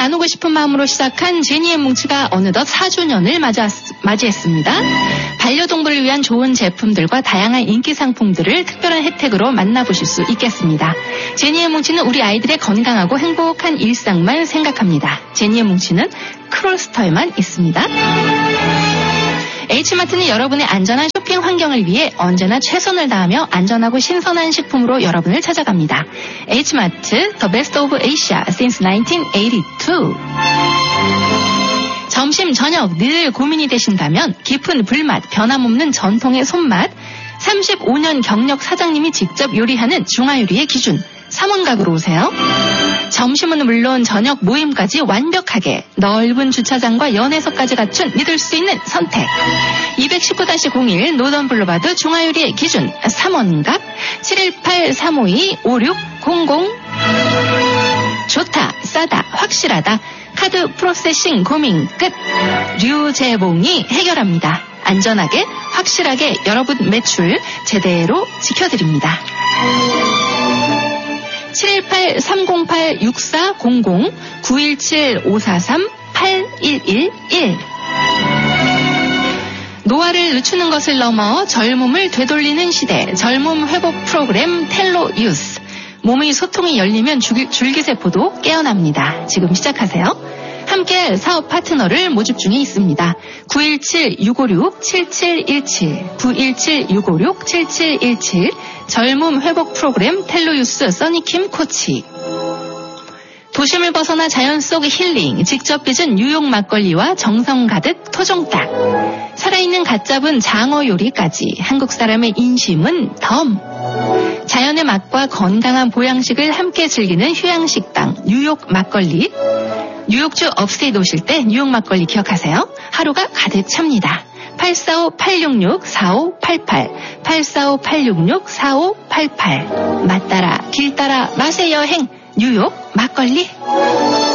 나누고 싶은 마음으로 시작한 제니의 뭉치가 어느덧 4주년을 맞이했습니다. 반려동물을 위한 좋은 제품들과 다양한 인기 상품들을 특별한 혜택으로 만나보실 수 있겠습니다. 제니의 뭉치는 우리 아이들의 건강하고 행복한 일상만 생각합니다. 제니의 뭉치는 크롤스터에만 있습니다. H마트는 여러분의 안전한 쇼핑 환경을 위해 언제나 최선을 다하며 안전하고 신선한 식품으로 여러분을 찾아갑니다. H마트, The Best of Asia since 1982. 점심, 저녁 늘 고민이 되신다면 깊은 불맛, 변함없는 전통의 손맛, 35년 경력 사장님이 직접 요리하는 중화요리의 기준, 삼원각으로 오세요. 점심은 물론 저녁 모임까지 완벽하게 넓은 주차장과 연회석까지 갖춘 믿을 수 있는 선택. 219-01 노던 블루바드 중화요리의 기준 삼원각 718-352-5600. 좋다, 싸다, 확실하다. 카드 프로세싱 고민 끝. 류재봉이 해결합니다. 안전하게, 확실하게 여러분 매출 제대로 지켜드립니다. 718-308-6400 917-543-8111. 노화를 늦추는 것을 넘어 젊음을 되돌리는 시대, 젊음 회복 프로그램 텔로 유스. 몸의 소통이 열리면 줄기세포도 깨어납니다. 지금 시작하세요. 함께 사업 파트너를 모집 중에 있습니다. 917-656-7717 917-656-7717 젊음 회복 프로그램 텔로유스 써니킴 코치. 도심을 벗어나 자연 속 힐링, 직접 빚은 뉴욕 막걸리와 정성 가득 토종닭, 살아있는 갓 잡은 장어 요리까지 한국 사람의 인심은 덤. 자연의 맛과 건강한 보양식을 함께 즐기는 휴양식당 뉴욕 막걸리. 뉴욕주 업스테이트 오실 때 뉴욕 막걸리 기억하세요. 하루가 가득 찹니다. 845-866-4588 845-866-4588 맛 따라 길 따라 맛의 여행 뉴욕 막걸리.